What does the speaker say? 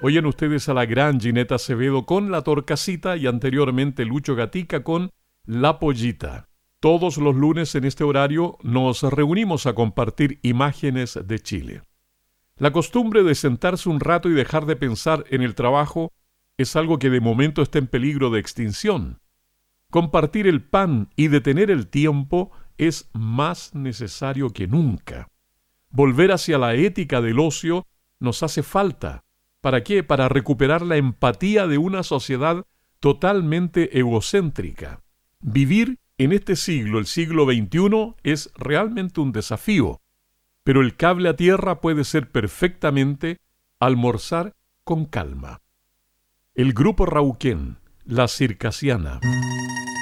Oyen ustedes a la gran Gineta Acevedo con La Torcasita y anteriormente Lucho Gatica con La Pollita. Todos los lunes en este horario nos reunimos a compartir imágenes de Chile. La costumbre de sentarse un rato y dejar de pensar en el trabajo es algo que de momento está en peligro de extinción. Compartir el pan y detener el tiempo es más necesario que nunca. Volver hacia la ética del ocio nos hace falta. ¿Para qué? Para recuperar la empatía de una sociedad totalmente egocéntrica. Vivir en este siglo, el siglo XXI, es realmente un desafío, pero el cable a tierra puede ser perfectamente almorzar con calma. El grupo Rauquén, La Circasiana.